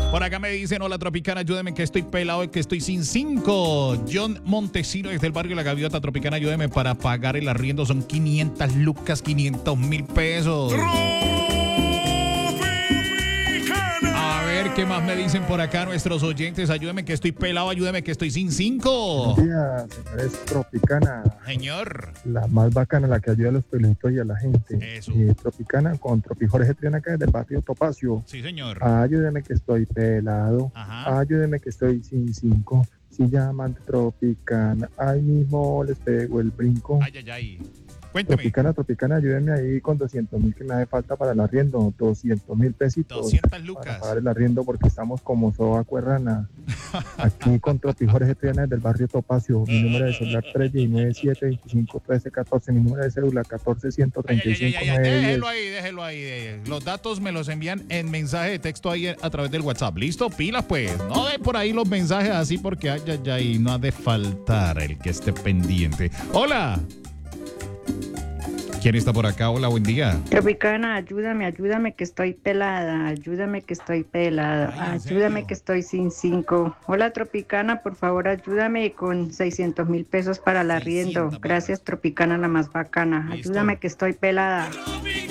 Por acá me dicen, hola Tropicana, ayúdeme que estoy pelado y que estoy sin 5. John Montesino desde el barrio La Gaviota. Tropicana, ayúdeme para pagar el arriendo. Son 500 lucas, 500.000 pesos. A ver, ¿qué más me dicen por acá nuestros oyentes? Ayúdeme que estoy pelado, ayúdeme que estoy sin 5. Buenos días, señores Tropicana. Señor. La más bacana, la que ayuda a los peluditos y a la gente. Eso. Tropicana con Tropi Jorge Triana, acá desde el barrio Topacio. Sí, señor. Ayúdeme que estoy pelado. Ajá. Ayúdeme que estoy sin 5. Si llaman Tropicana, ahí mismo les pego el brinco. Ay, ay, ay. Cuénteme. Tropicana, ayúdenme ahí con 200.000 que me hace falta para el arriendo. 200.000 pesitos. 200 Para lucas. pagar el arriendo porque estamos como soba cuerrana. Aquí con Tropi Jorge Triana del barrio Topacio. Mi número de celular 319-725-1314. Mi número de cédula 14-135-910. Déjelo ahí. Los datos me los envían en mensaje de texto ahí a través del WhatsApp. ¿Listo? Pilas, pues. No de por ahí los mensajes así porque ay, no ha de faltar el que esté pendiente. ¡Hola! ¿Quién está por acá? Hola, buen día. Tropicana, ayúdame que estoy pelada, ayúdame que estoy pelada, Ay, ¿en ayúdame serio? que estoy sin 5. Hola Tropicana, por favor ayúdame con 600.000 pesos para el arriendo. 600, Gracias Tropicana, la más bacana. Listo. Ayúdame que estoy pelada.